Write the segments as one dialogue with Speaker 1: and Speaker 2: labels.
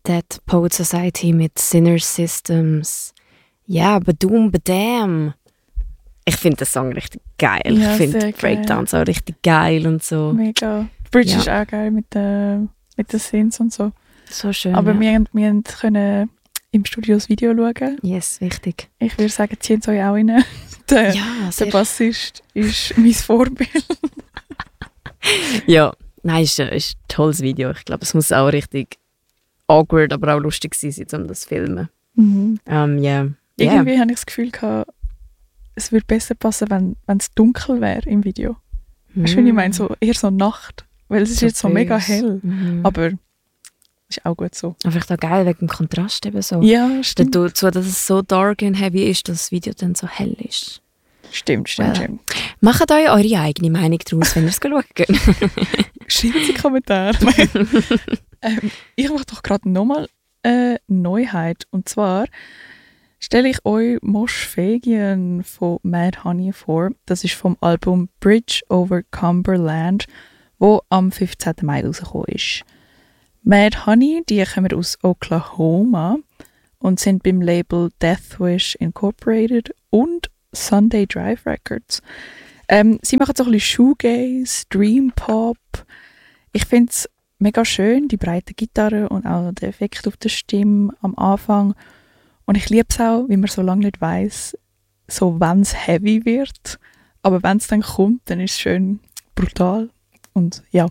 Speaker 1: Dead Poet Society mit Sinner Systems. Ja, Badum, Badam. Ich finde den Song richtig geil.
Speaker 2: Ja,
Speaker 1: ich finde
Speaker 2: sehr
Speaker 1: die Breakdowns auch richtig geil und so.
Speaker 2: Mega. Die Bridge ist auch geil mit den Synths und so.
Speaker 1: So schön,
Speaker 2: Aber
Speaker 1: ja.
Speaker 2: wir können im Studio das Video schauen.
Speaker 1: Yes, wichtig.
Speaker 2: Ich würde sagen, zieht es euch auch rein. Der Bassist ist mein Vorbild.
Speaker 1: Ja, nein, ist ein tolles Video. Ich glaube, es muss auch richtig awkward, aber auch lustig sein, um das zu filmen.
Speaker 2: Mhm.
Speaker 1: Yeah.
Speaker 2: Irgendwie habe ich das Gefühl gehabt, es würde besser passen, wenn es dunkel wäre im Video. Weißt du, wie ich meine? So, eher so Nacht. Weil es ist jetzt so mega hell. Aber ist auch gut so.
Speaker 1: Aber vielleicht auch geil wegen dem Kontrast eben so.
Speaker 2: Ja, stimmt.
Speaker 1: Dazu, dass es so dark und heavy ist, dass das Video dann so hell ist.
Speaker 2: Stimmt.
Speaker 1: Macht euch eure eigene Meinung daraus, wenn ihr es schauen geht.
Speaker 2: Schreibt sie in die Kommentare. Ich mache doch gerade nochmal eine Neuheit. Und zwar stelle ich euch Moschfegien von Mad Honey vor. Das ist vom Album Bridge over Cumberland, wo am 15. Mai rausgekommen ist. Mad Honey, die kommen aus Oklahoma und sind beim Label Deathwish Incorporated und Sunday Drive Records. Sie machen so ein bisschen Shoegaze, Dream Pop. Ich finde es mega schön, die breite Gitarre und auch der Effekt auf der Stimme am Anfang. Und ich liebe es auch, wie man so lange nicht weiss, so wenn es heavy wird. Aber wenn es dann kommt, dann ist es schön brutal. Und ja,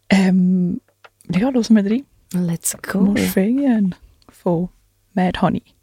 Speaker 2: hören wir rein.
Speaker 1: Let's go.
Speaker 2: Moschfegien von Mad Honey.